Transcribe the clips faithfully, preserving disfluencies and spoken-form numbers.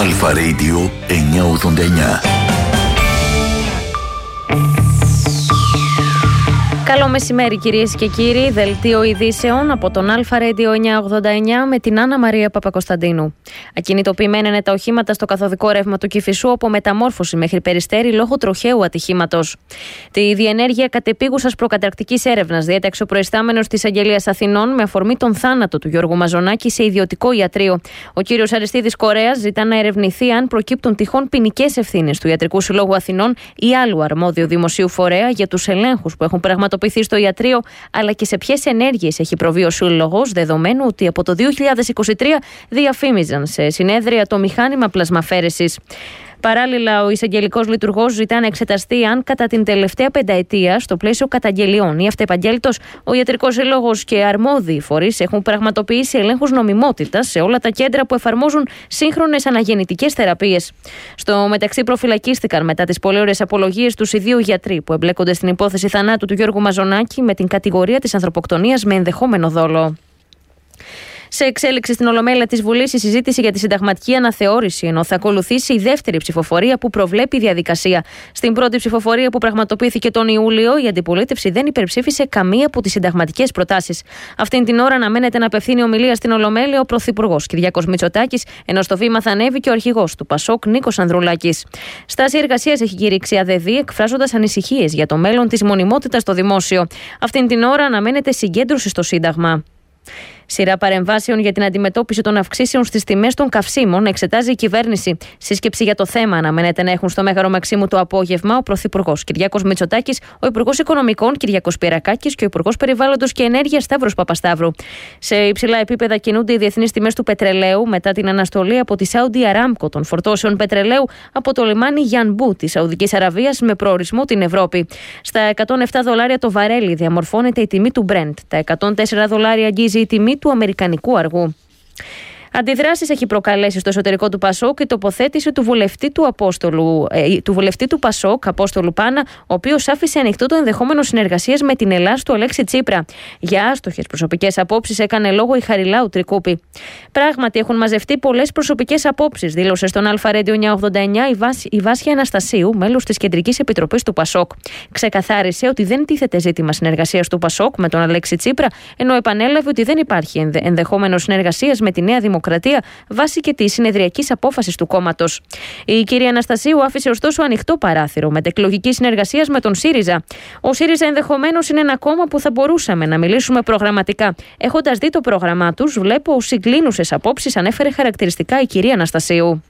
Αλφα Radio εννιακόσια ογδόντα εννιά. Καλό μεσημέρι κυρίες και κύριοι, δελτίο ειδήσεων από τον Αλφα Radio εννιακόσια ογδόντα εννιά με την Άννα Μαρία Παπακοσταντίνου. Ακινητοποιημένα είναι τα οχήματα στο καθοδικό ρεύμα του Κηφισού από μεταμόρφωση μέχρι Περιστέρι λόγω τροχαίου ατυχήματος. Τη διενέργεια κατεπίγουσας προκαταρκτικής έρευνας διέταξε ο προϊστάμενος της Αγγελίας Αθηνών με αφορμή τον θάνατο του Γιώργου Μαζονάκη σε ιδιωτικό ιατρείο. Ο κύριος Αριστίδης Κορέας ζητά να ερευνηθεί αν προκύπτουν τυχόν ποινικές ευθύνες του Ιατρικού Συλλόγου Αθηνών ή άλλου αρμόδιου δημοσίου φορέα για τους ελέγχους που έχουν πραγματοποιηθεί στο ιατρείο, αλλά και σε ποιες ενέργειες έχει προβεί ο Σύλλογος, δεδομένου ότι από το δύο χιλιάδες είκοσι τρία διαφήμιζαν σε συνέδρια το μηχάνημα πλασμαφέρεσης. Παράλληλα, ο εισαγγελικός λειτουργός ζητά να εξεταστεί αν κατά την τελευταία πενταετία, στο πλαίσιο καταγγελιών ή αυτεπαγγέλτος, ο Ιατρικός Σύλλογος και αρμόδιοι φορείς έχουν πραγματοποιήσει ελέγχους νομιμότητας σε όλα τα κέντρα που εφαρμόζουν σύγχρονες αναγεννητικές θεραπείες. Στο μεταξύ, προφυλακίστηκαν μετά τις πολύωρες απολογίες τους οι δύο γιατροί που εμπλέκονται στην υπόθεση θανάτου του Γιώργου Μαζονάκη με την κατηγορία της ανθρωποκτονίας με ενδεχόμενο δόλο. Σε εξέλιξη στην Ολομέλεια της Βουλής η συζήτηση για τη συνταγματική αναθεώρηση, ενώ θα ακολουθήσει η δεύτερη ψηφοφορία που προβλέπει η διαδικασία. Στην πρώτη ψηφοφορία που πραγματοποιήθηκε τον Ιούλιο, η αντιπολίτευση δεν υπερψήφισε καμία από τις συνταγματικές προτάσεις. Αυτήν την ώρα αναμένεται να απευθύνει ομιλία στην Ολομέλεια ο Πρωθυπουργός Κυριάκος Μητσοτάκης, ενώ στο βήμα θα ανέβει και ο αρχηγός του Πασόκ Νίκος Ανδρουλάκης. Στάση εργασίας έχει κηρύξει η ΑΔΕΔΗ, εκφράζοντας ανησυχίες για το μέλλον της μονιμότητας στο δημόσιο. Αυτήν την ώρα αναμένεται συγκέντρωση στο Σύνταγμα. Σειρά παρεμβάσεων για την αντιμετώπιση των αυξήσεων στις τιμές των καυσίμων εξετάζει η κυβέρνηση. Σύσκεψη για το θέμα αναμένεται να έχουν στο Μέγαρο Μαξίμου το απόγευμα ο Πρωθυπουργός Κυριάκος Μητσοτάκης, ο Υπουργός Οικονομικών Κυριάκος Πυρακάκης και ο Υπουργός Περιβάλλοντος και Ενέργειας Σταύρος Παπασταύρου. Σε υψηλά επίπεδα κινούνται οι διεθνείς τιμές του πετρελαίου μετά την αναστολή από τη Saudi Aramco των φορτώσεων πετρελαίου από το λιμάνι Γιανμπού της Σαουδικής Αραβίας με προορισμό την Ευρώπη. Στα εκατόν επτά δολάρια το βαρέλι διαμορφώνεται η τιμή του Brent. Τα εκατόν τέσσερα δολάρια αγγίζει η τιμή του αμερικανικού αργού. Αντιδράσεις έχει προκαλέσει στο εσωτερικό του Πασόκ η τοποθέτηση του βουλευτή του, Απόστολου, ε, του βουλευτή του Πασόκ, Απόστολου Πάνα, ο οποίος άφησε ανοιχτό το ενδεχόμενο συνεργασίας με την Ελλάς του Αλέξη Τσίπρα. Για άστοχες προσωπικές απόψεις έκανε λόγο η Χαριλάου Τρικούπη. Πράγματι έχουν μαζευτεί πολλές προσωπικές απόψεις, δήλωσε στον Αλφα Radio εννιακόσια ογδόντα εννιά η, Βάσ, η Βάσια Αναστασίου, μέλος της Κεντρικής Επιτροπής του Πασόκ. Ξεκαθάρισε ότι δεν τίθεται ζήτημα συνεργασίας του Πασόκ με τον Αλέξη Τσίπρα, ενώ επανέλαβε ότι δεν υπάρχει ενδε, ενδεχόμενο συνεργασίας με τη Νέα Δημοκρατία βάσει και τη συνεδριακή απόφαση του κόμματος. Η κυρία Αναστασίου άφησε ωστόσο ανοιχτό παράθυρο μετεκλογική συνεργασία με τον ΣΥΡΙΖΑ. Ο ΣΥΡΙΖΑ ενδεχομένως είναι ένα κόμμα που θα μπορούσαμε να μιλήσουμε προγραμματικά. Έχοντας δει το πρόγραμμά τους, βλέπω συγκλίνουσες απόψεις, ανέφερε χαρακτηριστικά η κυρία Αναστασίου.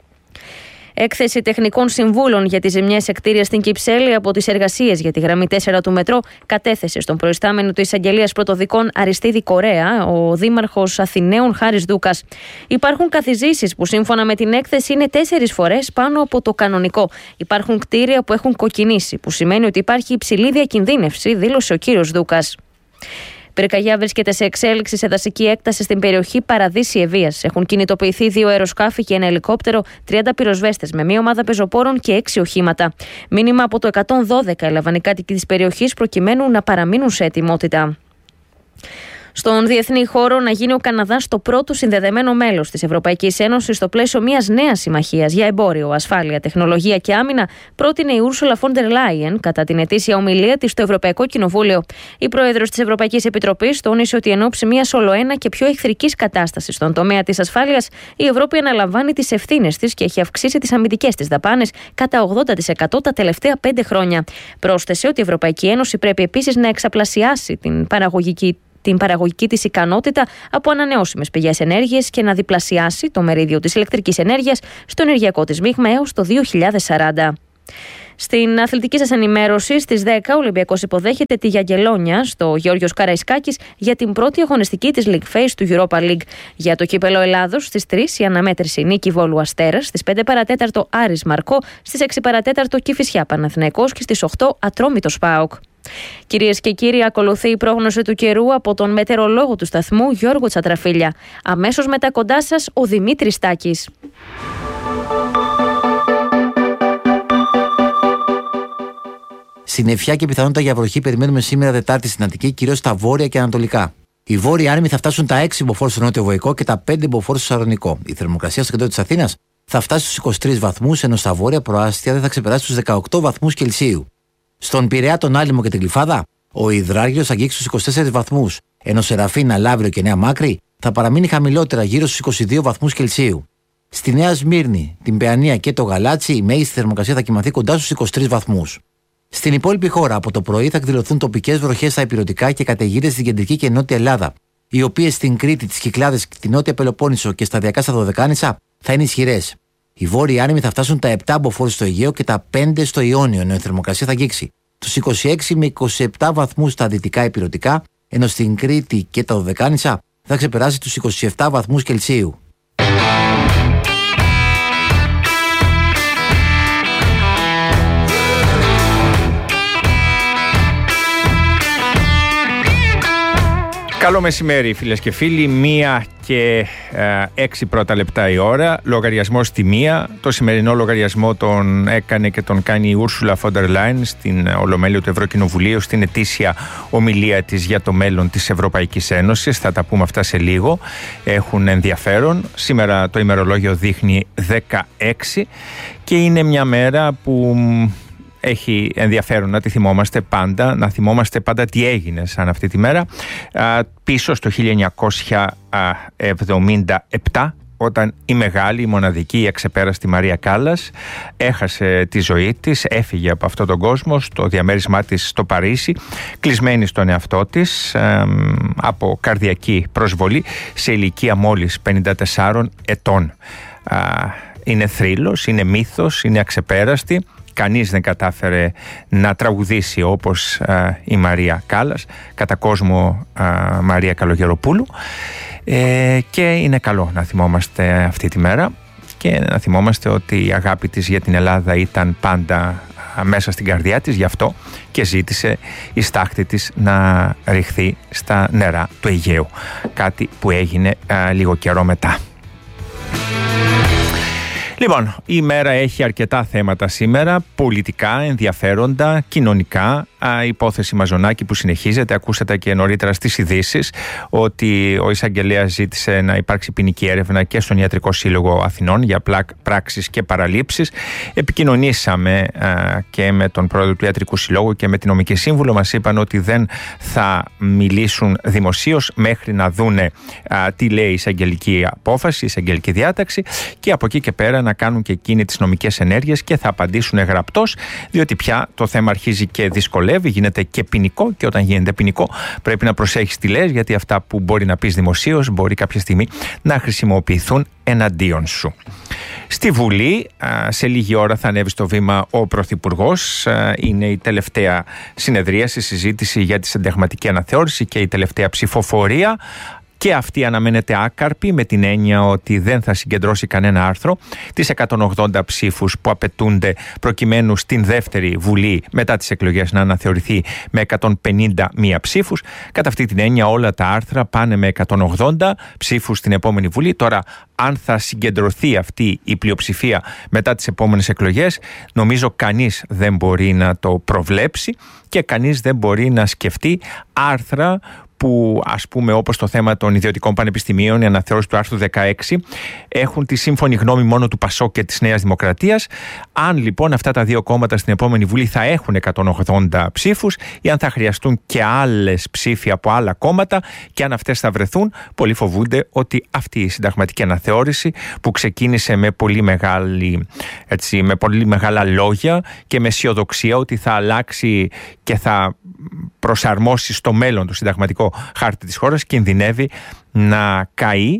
Έκθεση τεχνικών συμβούλων για τις ζημιές σε κτίρια στην Κυψέλη από τις εργασίες για τη γραμμή τέσσερα του μετρό κατέθεσε στον προϊστάμενο της Εισαγγελίας Πρωτοδικών Αριστίδη Κορέα ο δήμαρχος Αθηναίων Χάρης Δούκας. Υπάρχουν καθιζήσεις που σύμφωνα με την έκθεση είναι τέσσερις φορές πάνω από το κανονικό. Υπάρχουν κτίρια που έχουν κοκκινήσει, που σημαίνει ότι υπάρχει υψηλή διακινδύνευση, δήλωσε ο κύριος Δούκας. Πυρκαγιά βρίσκεται σε εξέλιξη σε δασική έκταση στην περιοχή Παραδείσι Ευβοίας. Έχουν κινητοποιηθεί δύο αεροσκάφη και ένα ελικόπτερο, τριάντα πυροσβέστες με μία ομάδα πεζοπόρων και έξι οχήματα. Μήνυμα από το εκατόν δώδεκα έλαβαν οι κάτοικοι της περιοχής προκειμένου να παραμείνουν σε ετοιμότητα. Στον διεθνή χώρο να γίνει ο Καναδάς το πρώτο συνδεδεμένο μέλος της Ευρωπαϊκής Ένωσης στο πλαίσιο μιας νέας συμμαχίας για εμπόριο, ασφάλεια, τεχνολογία και άμυνα, πρότεινε η Ursula von der Leyen κατά την ετήσια ομιλία της στο Ευρωπαϊκό Κοινοβούλιο. Η πρόεδρος της Ευρωπαϊκής Επιτροπής τόνισε ότι εν ώψη μιας ολοένα και πιο εχθρικής κατάστασης στον τομέα της ασφάλειας, η Ευρώπη αναλαμβάνει τις ευθύνες της και έχει αυξήσει τις αμυντικές της δαπάνες κατά ογδόντα τοις εκατό τα τελευταία πέντε χρόνια. Πρόσθεσε ότι η Ευρωπαϊκή Ένωση πρέπει επίσης να εξαπλασιάσει την παραγωγική την παραγωγική της ικανότητα από ανανεώσιμες πηγές ενέργειας και να διπλασιάσει το μερίδιο της ηλεκτρικής ενέργειας στο ενεργειακό της μείγμα έως το δύο χιλιάδες σαράντα. Στην αθλητική σας ενημέρωση, στις δέκα ο Ολυμπιακός υποδέχεται τη Γιαγγελόνια στο Γεώργιος Καραϊσκάκης για την πρώτη αγωνιστική της League Phase του Europa League. Για το κύπελο Ελλάδος, στις τρεις η αναμέτρηση Νίκη Βόλου Αστέρας, στις πέντε παρατέταρτο Άρης Μαρκό, στις έξι παρατέταρτο Κηφισιά Παναθηναϊκός και στις οκτώ Ατρόμητος ΠΑΟΚ. Κυρίες και κύριοι, ακολουθεί η πρόγνωση του καιρού από τον μετεωρολόγο του σταθμού Γιώργο Τσατραφίλια. Αμέσως μετά κοντά σας ο Δημήτρης Τάκης. Συννεφιά και πιθανότητα για βροχή περιμένουμε σήμερα Τετάρτη στην Αττική, κυρίως στα βόρεια και ανατολικά. Οι βόρειοι άνεμοι θα φτάσουν τα έξι μποφόρ στο νότιο βοϊκό και τα πέντε μποφόρ στο σαρονικό. Η θερμοκρασία στο κέντρο της Αθήνας θα φτάσει στους είκοσι τρεις βαθμούς, ενώ στα βόρεια προάστια δεν θα ξεπεράσει τους δεκαοκτώ βαθμούς Κελσίου. Στον Πειραιά, τον Άλυμο και την Γλυφάδα, ο υδράργυρος θα αγγίξει στους είκοσι τέσσερις βαθμούς, ενώ σε Ραφίνα, Λαύριο και Νέα Μάκρη θα παραμείνει χαμηλότερα γύρω στους είκοσι δύο βαθμούς Κελσίου. Στη Νέα Σμύρνη, την Παιανία και το Γαλάτσι, η μέγιστη θερμοκρασία θα κυμανθεί κοντά στους είκοσι τρεις βαθμούς. Στην υπόλοιπη χώρα, από το πρωί θα εκδηλωθούν τοπικές βροχές στα ηπειρωτικά και καταιγίδες στην κεντρική και νότια Ελλάδα, οι οποίες στην Κρήτη, τις Κυκλάδες, την νότια Πελοπόννησο και σταδιακά στα Δωδεκάνησα θα είναι ισχυρές. Οι βόρειοι άνεμοι θα φτάσουν τα επτά μποφόρ στο Αιγαίο και τα πέντε στο Ιόνιο, ενώ η θερμοκρασία θα αγγίξει τους είκοσι έξι με είκοσι επτά βαθμούς στα δυτικά ηπειρωτικά, ενώ στην Κρήτη και τα Δωδεκάνησα θα ξεπεράσει τους είκοσι επτά βαθμούς Κελσίου. Καλό μεσημέρι φίλες και φίλοι, μία και ε, έξι πρώτα λεπτά η ώρα, λογαριασμός στη μία. Το σημερινό λογαριασμό τον έκανε και τον κάνει η Ούρσουλα φον ντερ Λάιεν στην Ολομέλεια του Ευρωκοινοβουλίου, στην ετήσια ομιλία της για το μέλλον της Ευρωπαϊκής Ένωσης. Θα τα πούμε αυτά σε λίγο, έχουν ενδιαφέρον. Σήμερα το ημερολόγιο δείχνει δεκαέξι και είναι μια μέρα που έχει ενδιαφέρον να τη θυμόμαστε πάντα, να θυμόμαστε πάντα τι έγινε σαν αυτή τη μέρα. Πίσω στο χίλια εννιακόσια εβδομήντα επτά, όταν η μεγάλη, η μοναδική, η αξεπέραστη Μαρία Κάλλας έχασε τη ζωή της, έφυγε από αυτόν τον κόσμο στο διαμέρισμά της στο Παρίσι, κλεισμένη στον εαυτό της ε, από καρδιακή προσβολή σε ηλικία μόλις πενήντα τεσσάρων ετών. Είναι θρύλος, είναι μύθος, είναι αξεπέραστη. Κανείς δεν κατάφερε να τραγουδήσει όπως α, η Μαρία Κάλλας, κατά κόσμο α, Μαρία Καλογεροπούλου, ε, και είναι καλό να θυμόμαστε αυτή τη μέρα και να θυμόμαστε ότι η αγάπη της για την Ελλάδα ήταν πάντα α, μέσα στην καρδιά της, γι' αυτό και ζήτησε η στάχτη της να ρηχθεί στα νερά του Αιγαίου, κάτι που έγινε α, λίγο καιρό μετά. Λοιπόν, η μέρα έχει αρκετά θέματα σήμερα, πολιτικά, ενδιαφέροντα, κοινωνικά, α, υπόθεση Μαζονάκη που συνεχίζεται. Ακούσατε και νωρίτερα στις ειδήσεις ότι ο εισαγγελέας ζήτησε να υπάρξει ποινική έρευνα και στον Ιατρικό Σύλλογο Αθηνών για πράξεις και παραλήψεις. Επικοινωνήσαμε α, και με τον πρόεδρο του Ιατρικού Συλλόγου και με την νομική σύμβουλο. Μας είπαν ότι δεν θα μιλήσουν δημοσίως μέχρι να δούνε α, τι λέει η εισαγγελική απόφαση, η εισαγγελική διάταξη, και από εκεί και πέρα να κάνουν και εκείνοι τις νομικές ενέργειες και θα απαντήσουν γραπτός, διότι πια το θέμα αρχίζει και δυσκολεύει, γίνεται και ποινικό, και όταν γίνεται ποινικό πρέπει να προσέχεις τι λες, γιατί αυτά που μπορεί να πεις δημοσίως μπορεί κάποια στιγμή να χρησιμοποιηθούν εναντίον σου. Στη Βουλή σε λίγη ώρα θα ανέβει στο βήμα ο Πρωθυπουργός. Είναι η τελευταία συνεδρίαση, συζήτηση για τη συνταγματική αναθεώρηση και η τελευταία ψηφοφορία. Και αυτή αναμένεται άκαρπη, με την έννοια ότι δεν θα συγκεντρώσει κανένα άρθρο τις εκατόν ογδόντα ψήφους που απαιτούνται προκειμένου στην δεύτερη Βουλή μετά τις εκλογές να αναθεωρηθεί με εκατόν πενήντα μία ψήφους. Κατά αυτή την έννοια όλα τα άρθρα πάνε με εκατόν ογδόντα ψήφους στην επόμενη Βουλή. Τώρα, αν θα συγκεντρωθεί αυτή η πλειοψηφία μετά τις επόμενες εκλογές, νομίζω κανείς δεν μπορεί να το προβλέψει και κανείς δεν μπορεί να σκεφτεί άρθρα που, ας πούμε, όπως το θέμα των ιδιωτικών πανεπιστημίων, η αναθεώρηση του άρθρου δεκαέξι, έχουν τη σύμφωνη γνώμη μόνο του ΠΑΣΟΚ και της Νέας Δημοκρατίας. Αν λοιπόν αυτά τα δύο κόμματα στην επόμενη Βουλή θα έχουν εκατόν ογδόντα ψήφους, ή αν θα χρειαστούν και άλλες ψήφοι από άλλα κόμματα, και αν αυτές θα βρεθούν, πολλοί φοβούνται ότι αυτή η συνταγματική αναθεώρηση, που ξεκίνησε με πολύ, μεγάλη, έτσι, με πολύ μεγάλα λόγια και με αισιοδοξία ότι θα αλλάξει και θα προσαρμόσει στο μέλλον το συνταγματικό χάρτη της χώρας, κινδυνεύει να καεί,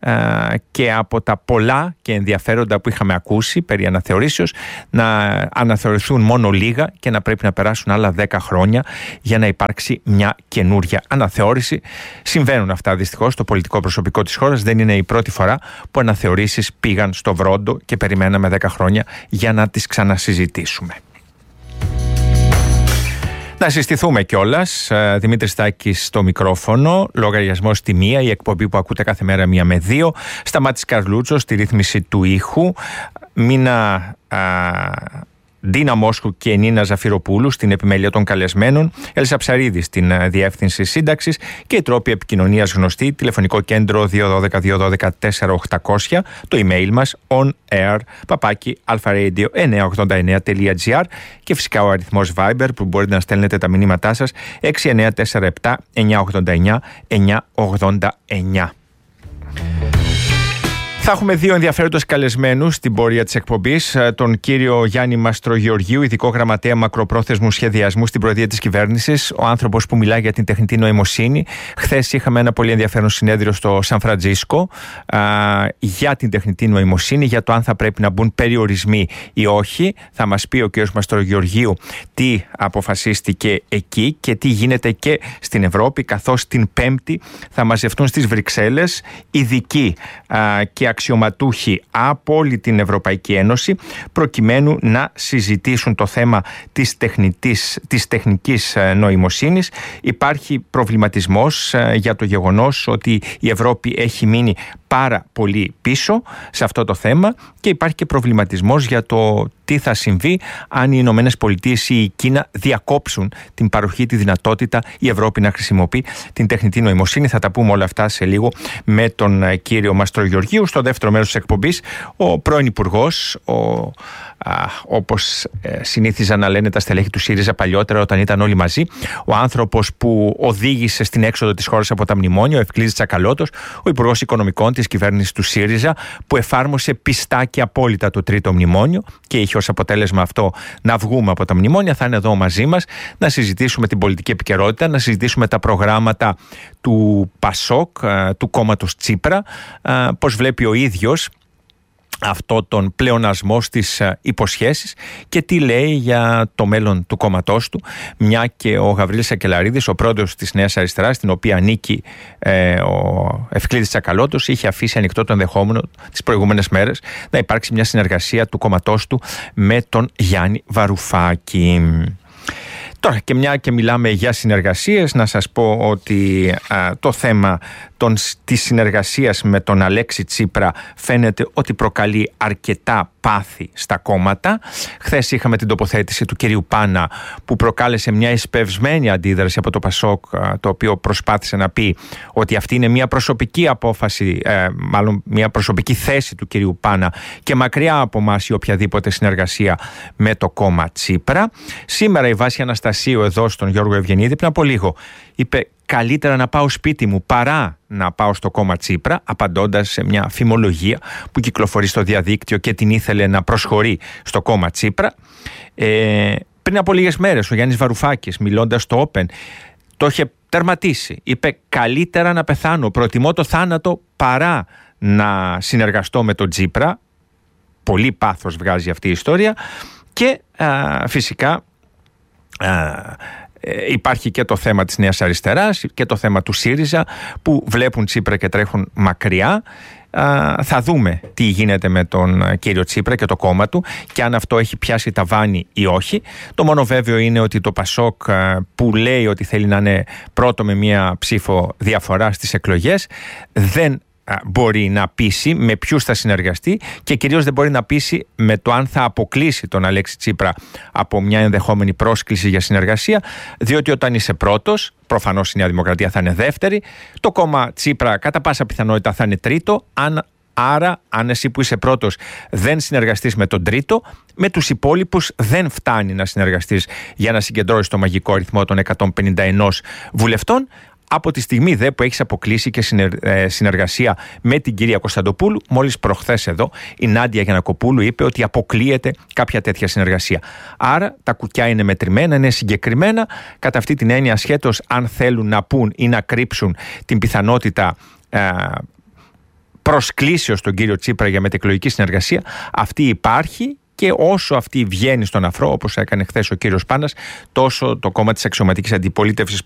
και από τα πολλά και ενδιαφέροντα που είχαμε ακούσει περί αναθεωρήσεως να αναθεωρηθούν μόνο λίγα και να πρέπει να περάσουν άλλα δέκα χρόνια για να υπάρξει μια καινούρια αναθεώρηση. Συμβαίνουν αυτά δυστυχώς στο πολιτικό προσωπικό της χώρας. Δεν είναι η πρώτη φορά που αναθεωρήσεις πήγαν στο βρόντο και περιμέναμε δέκα χρόνια για να τις ξανασυζητήσουμε. Να συστηθούμε κιόλας. Δημήτρης Στάκης στο μικρόφωνο, λογαριασμός στη μία, η εκπομπή που ακούτε κάθε μέρα μία με δύο. Σταμάτης Καρλούτσος στη ρύθμιση του ήχου. Μίνα α, Ντίνα Μόσχου και Νίνα Ζαφυροπούλου στην επιμέλεια των καλεσμένων, Έλσα Ψαρίδη στην διεύθυνση σύνταξης και οι τρόποι επικοινωνίας γνωστοί, τηλεφωνικό κέντρο δύο ένα δύο δύο ένα δύο τέσσερα οκτακόσια, το email μας onair παπάκι alpharadio εννιακόσια ογδόντα εννέα τελεία gr και φυσικά ο αριθμός Viber που μπορείτε να στέλνετε τα μηνύματά σας έξι εννιά τέσσερα επτά εννιά οκτώ εννιά εννιά ογδόντα εννιά. Θα έχουμε δύο ενδιαφέροντες καλεσμένους στην πορεία της εκπομπής. Τον κύριο Γιάννη Μαστρογεωργίου, ειδικό γραμματέα μακροπρόθεσμου σχεδιασμού στην Προεδρία της Κυβέρνησης, ο άνθρωπος που μιλάει για την τεχνητή νοημοσύνη. Χθες είχαμε ένα πολύ ενδιαφέρον συνέδριο στο Σαν Φραντζίσκο α, για την τεχνητή νοημοσύνη, για το αν θα πρέπει να μπουν περιορισμοί ή όχι. Θα μας πει ο κύριος Μαστρογεωργίου τι αποφασίστηκε εκεί και τι γίνεται και στην Ευρώπη, καθώς την Πέμπτη θα μαζευτούν στις Βρυξέλλες ειδικοί α, και αξιωματούχοι από όλη την Ευρωπαϊκή Ένωση προκειμένου να συζητήσουν το θέμα της, τεχνητής, της τεχνικής νοημοσύνης. Υπάρχει προβληματισμός για το γεγονός ότι η Ευρώπη έχει μείνει πάρα πολύ πίσω σε αυτό το θέμα και υπάρχει και προβληματισμός για το τι θα συμβεί αν οι Ηνωμένες Πολιτείες ή η Κίνα διακόψουν την παροχή, τη δυνατότητα η Ευρώπη να χρησιμοποιεί την τεχνητή νοημοσύνη. Θα τα πούμε όλα αυτά σε λίγο με τον κύριο Μαστρογεωργίου. Στο δεύτερο μέρος της εκπομπής, ο πρώην Υπουργός, ο Α, όπως ε, συνήθιζαν να λένε τα στελέχη του ΣΥΡΙΖΑ παλιότερα όταν ήταν όλοι μαζί, ο άνθρωπος που οδήγησε στην έξοδο της χώρας από τα μνημόνια, ο Ευκλήδης Τσακαλώτος, ο Υπουργός Οικονομικών της κυβέρνησης του ΣΥΡΙΖΑ, που εφάρμοσε πιστά και απόλυτα το τρίτο μνημόνιο και είχε ως αποτέλεσμα αυτό να βγούμε από τα μνημόνια. Θα είναι εδώ μαζί μας να συζητήσουμε την πολιτική επικαιρότητα, να συζητήσουμε τα προγράμματα του ΠΑΣΟΚ, του κόμματος Τσίπρα, πώς βλέπει ο ίδιος αυτό τον πλεονασμό στις υποσχέσεις και τι λέει για το μέλλον του κόμματός του, μια και ο Γαβρίλης Σακελαρίδης, ο πρόεδρος της Νέας Αριστεράς, στην οποία ανήκει ε, ο Ευκλήδης Τσακαλώτος, είχε αφήσει ανοιχτό το ενδεχόμενο τις προηγούμενες μέρες να υπάρξει μια συνεργασία του κόμματός του με τον Γιάννη Βαρουφάκη. Τώρα και μια και μιλάμε για συνεργασίες, να σας πω ότι α, το θέμα των, της συνεργασίας με τον Αλέξη Τσίπρα φαίνεται ότι προκαλεί αρκετά πάθη στα κόμματα. Χθες είχαμε την τοποθέτηση του κυρίου Πάνα που προκάλεσε μια εισπευσμένη αντίδραση από το ΠΑΣΟΚ, το οποίο προσπάθησε να πει ότι αυτή είναι μια προσωπική απόφαση, ε, μάλλον μια προσωπική θέση του κυρίου Πάνα και μακριά από εμάς η οποιαδήποτε συνεργασία με το κόμμα Τσίπρα. Σήμερα η Βάση Αναστασίου εδώ στον Γιώργο Ευγενίδη πριν από λίγο είπε καλύτερα να πάω σπίτι μου παρά να πάω στο κόμμα Τσίπρα, απαντώντας σε μια φημολογία που κυκλοφορεί στο διαδίκτυο και την ήθελε να προσχωρεί στο κόμμα Τσίπρα. Ε, πριν από λίγες μέρες ο Γιάννης Βαρουφάκης, μιλώντας στο Open, το είχε τερματίσει. Είπε καλύτερα να πεθάνω, προτιμώ το θάνατο παρά να συνεργαστώ με τον Τσίπρα. Πολύ πάθος βγάζει αυτή η ιστορία και α, φυσικά α, υπάρχει και το θέμα της Νέας Αριστεράς και το θέμα του ΣΥΡΙΖΑ που βλέπουν Τσίπρα και τρέχουν μακριά. Α, θα δούμε τι γίνεται με τον κύριο Τσίπρα και το κόμμα του και αν αυτό έχει πιάσει ταβάνι ή όχι. Το μόνο βέβαιο είναι ότι το ΠΑΣΟΚ που λέει ότι θέλει να είναι πρώτο με μία ψήφο διαφορά στις εκλογές δεν μπορεί να πείσει με ποιους θα συνεργαστεί και κυρίως δεν μπορεί να πείσει με το αν θα αποκλείσει τον Αλέξη Τσίπρα από μια ενδεχόμενη πρόσκληση για συνεργασία, διότι όταν είσαι πρώτος, προφανώς η Νέα Δημοκρατία θα είναι δεύτερη, το κόμμα Τσίπρα κατά πάσα πιθανότητα θα είναι τρίτο, αν άρα αν εσύ που είσαι πρώτος δεν συνεργαστείς με τον τρίτο, με τους υπόλοιπους δεν φτάνει να συνεργαστείς για να συγκεντρώσεις το μαγικό αριθμό των εκατόν πενήντα ένα βουλευτών. Από τη στιγμή δε που έχεις αποκλείσει και συνεργασία με την κυρία Κωνσταντοπούλου, μόλις προχθές εδώ η Νάντια Γιαννακοπούλου είπε ότι αποκλείεται κάποια τέτοια συνεργασία. Άρα τα κουκιά είναι μετρημένα, είναι συγκεκριμένα, κατά αυτή την έννοια ασχέτως αν θέλουν να πούν ή να κρύψουν την πιθανότητα ε, προσκλήσεως τον κύριο Τσίπρα για μετεκλογική συνεργασία, αυτή υπάρχει. Και όσο αυτή βγαίνει στον αφρό, όπως έκανε χθες ο κύριος Πάνας, τόσο το κόμμα της αξιωματικής αντιπολίτευσης